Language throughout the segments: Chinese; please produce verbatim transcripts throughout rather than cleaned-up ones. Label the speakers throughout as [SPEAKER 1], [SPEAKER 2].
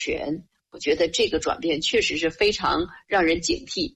[SPEAKER 1] 权。我觉得这个转变确实是非常让人警惕。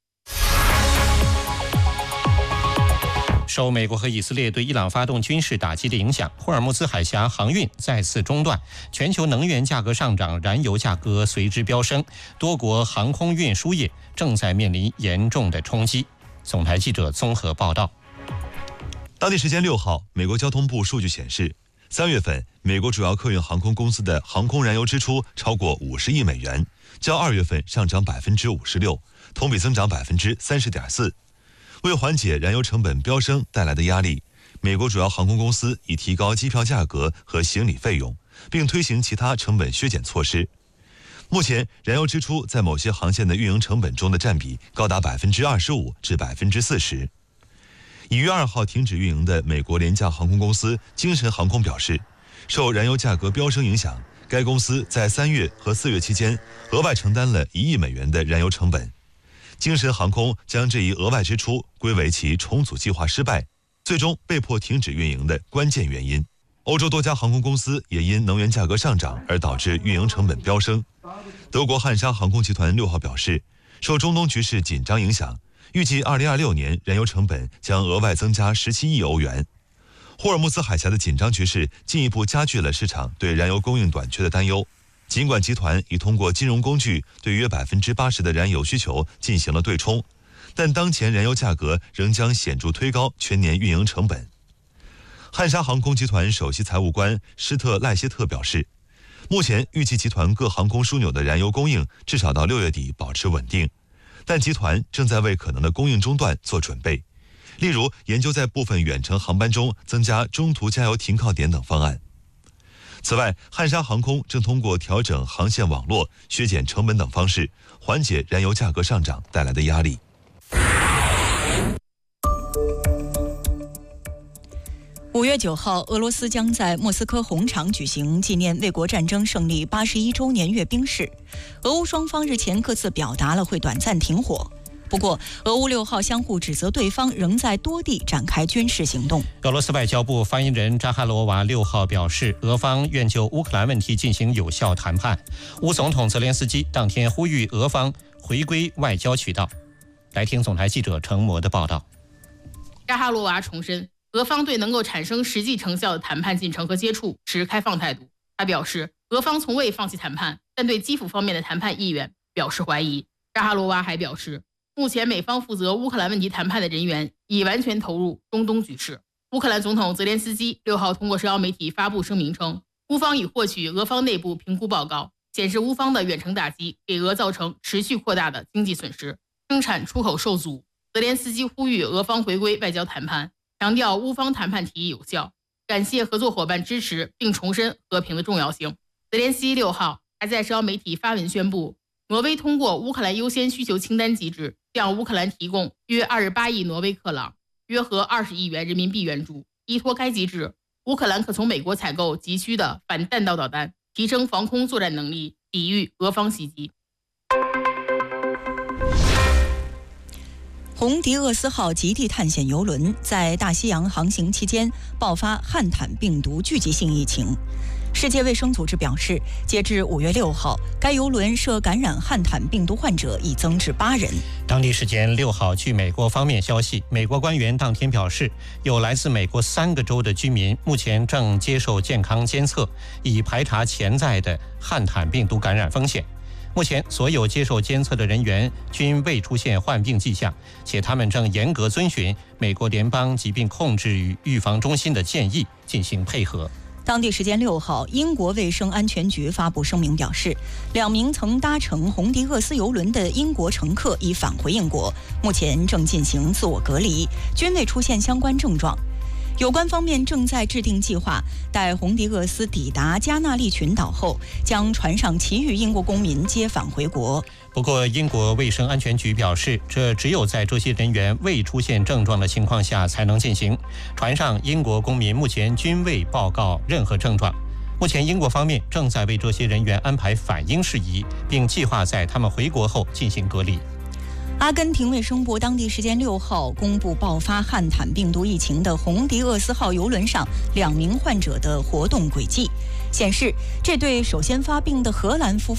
[SPEAKER 2] 受美国和以色列对伊朗发动军事打击的影响，霍尔木兹海峡航运再次中断，全球能源价格上涨，燃油价格随之飙升，多国航空运输业正在面临严重的冲击。总台记者综合报道。
[SPEAKER 3] 当地时间六号，美国交通部数据显示，三月份美国主要客运航空公司的航空燃油支出超过五十亿美元，较二月份上涨百分之五十六，同比增长百分之三十点四。为缓解燃油成本飙升带来的压力，美国主要航空公司已提高机票价格和行李费用，并推行其他成本削减措施。目前，燃油支出在某些航线的运营成本中的占比高达百分之二十五至百分之四十。已于二号停止运营的美国廉价航空公司精神航空表示，受燃油价格飙升影响，该公司在三月和四月期间额外承担了一亿美元的燃油成本。精神航空将这一额外支出归为其重组计划失败，最终被迫停止运营的关键原因。欧洲多家航空公司也因能源价格上涨而导致运营成本飙升。德国汉莎航空集团六号表示，受中东局势紧张影响，预计二零二六年燃油成本将额外增加十七亿欧元。霍尔木兹海峡的紧张局势进一步加剧了市场对燃油供应短缺的担忧。尽管集团已通过金融工具对约百分之八十的燃油需求进行了对冲，但当前燃油价格仍将显著推高全年运营成本。汉莎航空集团首席财务官施特赖谢特表示，目前预计集团各航空枢纽的燃油供应至少到六月底保持稳定，但集团正在为可能的供应中断做准备，例如研究在部分远程航班中增加中途加油停靠点等方案。此外，汉莎航空正通过调整航线网络、削减成本等方式，缓解燃油价格上涨带来的压力。
[SPEAKER 4] 五月九号，俄罗斯将在莫斯科红场举行纪念卫国战争胜利八十一周年阅兵式。俄乌双方日前各自表达了会短暂停火。不过，俄乌六号相互指责对方仍在多地展开军事行动。
[SPEAKER 2] 俄罗斯外交部发言人扎哈罗娃六号表示，俄方愿就乌克兰问题进行有效谈判。乌总统泽连斯基当天呼吁俄方回归外交渠道。来听总台记者程模的报道。
[SPEAKER 5] 扎哈罗娃重申，俄方对能够产生实际成效的谈判进程和接触持开放态度。他表示，俄方从未放弃谈判，但对基辅方面的谈判意愿表示怀疑。扎哈罗娃还表示，目前美方负责乌克兰问题谈判的人员已完全投入中东局势。乌克兰总统泽连斯基六号通过社交媒体发布声明称，乌方已获取俄方内部评估报告，显示乌方的远程打击给俄造成持续扩大的经济损失，生产出口受阻。泽连斯基呼吁俄方回归外交谈判，强调乌方谈判提议有效，感谢合作伙伴支持，并重申和平的重要性。泽连斯基六号还在社交媒体发文宣布，挪威通过乌克兰优先需求清单机制，向乌克兰提供约二十八亿挪威克朗，约合二十亿元人民币援助。依托该机制，乌克兰可从美国采购急需的反弹道导弹，提升防空作战能力，抵御俄方袭击。
[SPEAKER 4] 红迪厄斯号极地探险游轮在大西洋航行期间爆发汉坦病毒聚集性疫情。世界卫生组织表示，截至五月六号，该邮轮涉感染汉坦病毒患者已增至八人。
[SPEAKER 2] 当地时间六号，据美国方面消息，美国官员当天表示，有来自美国三个州的居民目前正接受健康监测，以排查潜在的汉坦病毒感染风险。目前，所有接受监测的人员均未出现患病迹象，且他们正严格遵循美国联邦疾病控制与预防中心的建议进行配合。
[SPEAKER 4] 当地时间六号，英国卫生安全局发布声明表示，两名曾搭乘红迪厄斯邮轮的英国乘客已返回英国，目前正进行自我隔离，均未出现相关症状。有关方面正在制定计划，待红迪厄斯抵达加纳利群岛后，将船上其余英国公民接返回国。
[SPEAKER 2] 不过，英国卫生安全局表示，这只有在这些人员未出现症状的情况下才能进行。船上英国公民目前均未报告任何症状。目前，英国方面正在为这些人员安排返英事宜，并计划在他们回国后进行隔离。
[SPEAKER 4] 阿根廷卫生部当地时间六号公布爆发汉坦病毒疫情的红迪厄斯号邮轮上两名患者的活动轨迹。 显示这对首先发病的荷兰夫妇